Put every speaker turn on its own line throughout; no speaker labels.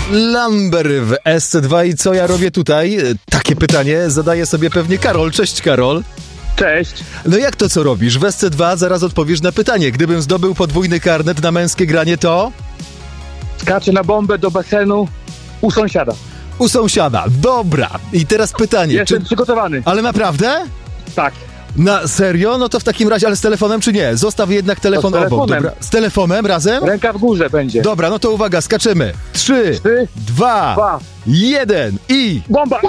Lamber w SC2 i co ja robię tutaj? Takie pytanie zadaje sobie pewnie Karol. Cześć, Karol.
Cześć.
No jak to co robisz? W SC2 zaraz odpowiesz na pytanie. Gdybym zdobył podwójny karnet na męskie granie, to?
Skaczę na bombę do basenu u sąsiada.
U sąsiada. Dobra. I teraz pytanie.
Jestem przygotowany.
Ale naprawdę?
Tak.
Na serio? No to w takim razie, ale z telefonem czy nie? Zostaw jednak telefon
To z
obok.
telefonem.
Dobra. Z telefonem razem?
Ręka w górze będzie.
Dobra, no to uwaga, skaczemy. 3, 2,
2,
1 i...
bomba!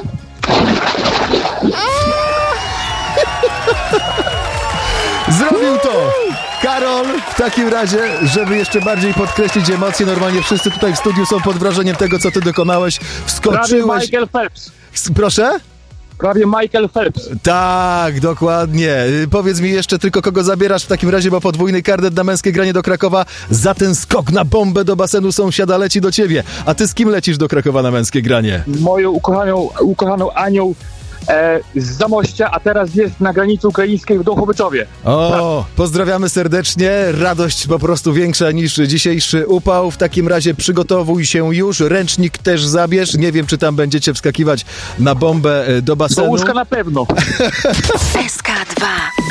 Zrobił to! Karol, w takim razie, żeby jeszcze bardziej podkreślić emocje, normalnie wszyscy tutaj w studiu są pod wrażeniem tego, co ty dokonałeś. Wskoczyłeś...
Prawie Michael Phelps.
Proszę?
Prawie Michael Phelps.
Tak, dokładnie. Powiedz mi jeszcze tylko, kogo zabierasz w takim razie, bo podwójny karnet na męskie granie do Krakowa za ten skok na bombę do basenu sąsiada leci do ciebie. A ty z kim lecisz do Krakowa na męskie granie?
Moją ukochaną Anią z Zamościa, a teraz jest na granicy ukraińskiej w Dołchowiczowie.
O, pozdrawiamy serdecznie. Radość po prostu większa niż dzisiejszy upał. W takim razie przygotowuj się już. Ręcznik też zabierz. Nie wiem, czy tam będziecie wskakiwać na bombę do basenu.
Do łóżka na pewno.
SK2.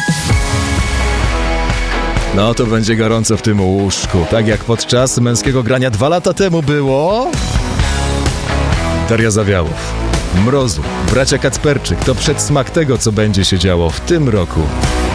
No to będzie gorąco w tym łóżku. Tak jak podczas męskiego grania 2 lata temu było... Daria Zawiałow, Mrozu, bracia Kacperczyk. To przedsmak tego, co będzie się działo w tym roku.